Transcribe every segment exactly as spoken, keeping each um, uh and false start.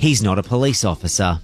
He's not a police officer.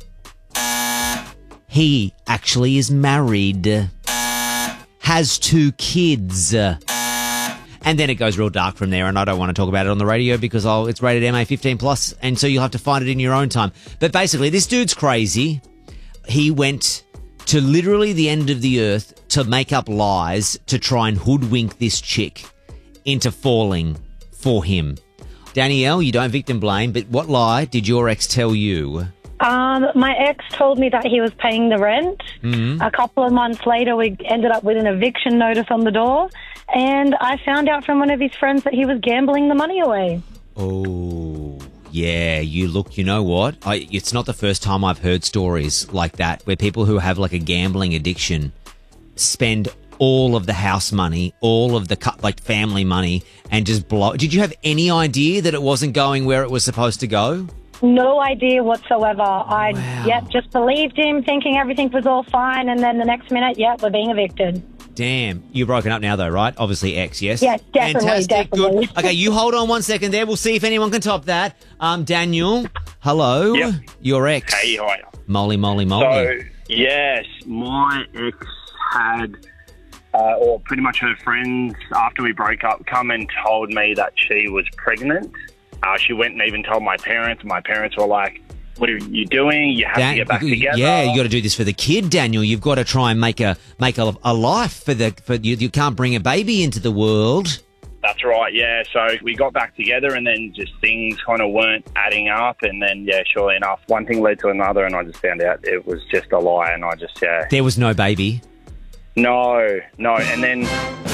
He actually is married. Has two kids. And then it goes real dark from there, and I don't want to talk about it on the radio because I'll, it's rated M A fifteen plus, and so you'll have to find it in your own time. But basically, this dude's crazy. He went to literally the end of the earth to make up lies to try and hoodwink this chick into falling for him. Danielle, you don't victim blame, but what lie did your ex tell you? Um, my ex told me that he was paying the rent. Mm-hmm. A couple of months later, we ended up with an eviction notice on the door, and I found out from one of his friends that he was gambling the money away. Oh, yeah, you look, you know what? I, it's not the first time I've heard stories like that where people who have like a gambling addiction spend all of the house money, all of the cut, like family money, and just blow. Did you have any idea that it wasn't going where it was supposed to go? No idea whatsoever. I, Wow. yep, just believed him, thinking everything was all fine, and then the next minute, yep, we're being evicted. Damn. You're broken up now, though, right? Obviously, ex, yes? Yes, definitely, Fantastic. definitely. Good. Okay, you hold on one second there. We'll see if anyone can top that. Um, Daniel, hello. Yep. Your ex. Hey, how are you? Moly, moly, moly. So, yes, my ex had, uh, or pretty much her friends, after we broke up, come and told me that she was pregnant. Uh, she went and even told my parents. My parents were like, what are you doing? You have Dan- to get back together. Yeah, you got to do this for the kid, Daniel. You've got to try and make a make a, a life for the for you. You can't bring a baby into the world. That's right, yeah. So we got back together and then just things kind of weren't adding up. And then, yeah, surely enough, one thing led to another and I just found out it was just a lie. And I just, yeah. There was no baby. No, no. And then...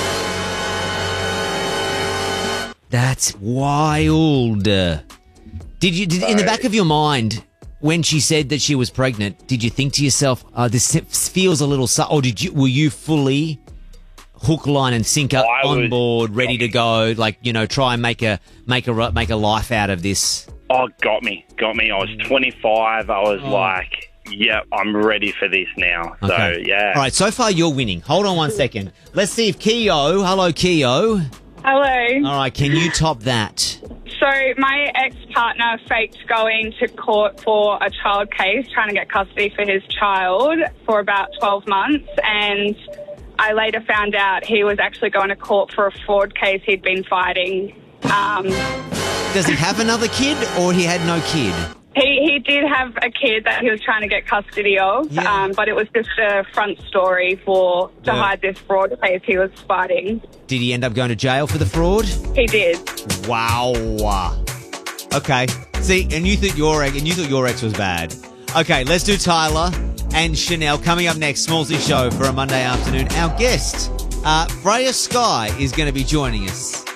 That's wild. Did you, did, in the back of your mind, when she said that she was pregnant, did you think to yourself, oh, this feels a little, su-, or did you, were you fully hook, line and sinker I on was- board, ready to go, like, you know, try and make a, make a, make a life out of this? Oh, got me, got me. I was twenty-five. I was Oh. like, yeah, I'm ready for this now. So, Okay. yeah. All right, so far you're winning. Hold on one second. Let's see if Keo, hello Keo. Hello. All right, can you top that? So my ex-partner faked going to court for a child case, trying to get custody for his child for about twelve months. And I later found out he was actually going to court for a fraud case he'd been fighting. Um, Does he have another kid or he had no kid? he, he did have a kid that he was trying to get custody of, Yeah. um, but it was just a front story for to Yeah. hide this fraud case he was fighting. Did he end up going to jail for the fraud? He did. Wow. Okay. See, and you thought your ex, and you thought your ex was bad. Okay, let's do Tyler and Chanel coming up next. Smallsy Show for a Monday afternoon. Our guest, uh, Freya Sky, is going to be joining us.